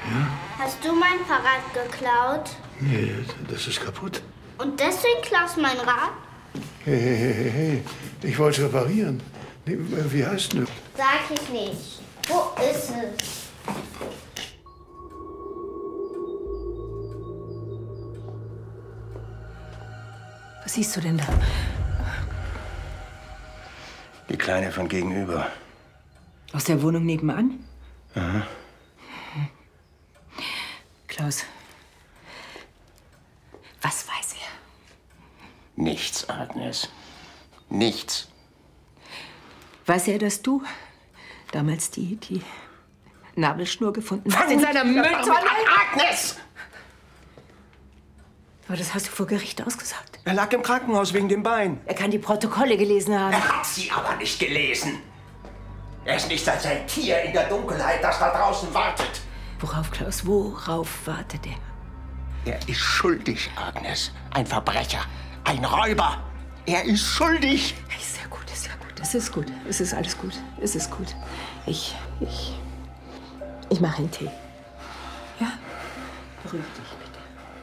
Ja? Hast du mein Fahrrad geklaut? Nee, das ist kaputt. Und deswegen klaust du mein Rad? Hey. Ich wollte es reparieren. Nee, wie heißt du? Sag ich nicht. Wo ist es? Was siehst du denn da? Die Kleine von gegenüber. Aus der Wohnung nebenan? Aha. Klaus, was weiß er? Nichts, Agnes. Nichts. Weiß er, dass du damals die Nabelschnur gefunden hast in seiner Mülltonne? Agnes! Aber das hast du vor Gericht ausgesagt. Er lag im Krankenhaus wegen dem Bein. Er kann die Protokolle gelesen haben. Er hat sie aber nicht gelesen. Er ist nicht als ein Tier in der Dunkelheit, das da draußen wartet. Worauf, Klaus? Worauf wartet er? Er ist schuldig, Agnes. Ein Verbrecher. Ein Räuber. Er ist schuldig. Ist ja gut, ist ja gut. Es ist gut. Es ist alles gut. Es ist gut. Ich mache einen Tee. Ja? Beruhig dich bitte.